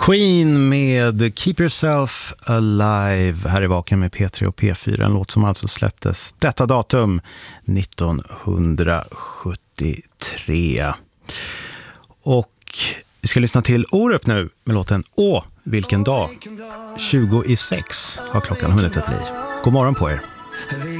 Queen med Keep Yourself Alive här i Vaken med P3 och P4, en låt som alltså släpptes detta datum 1973. Och vi ska lyssna till Orup nu med låten Åh, vilken dag. 20:06 har klockan hunnit att bli. God morgon på er.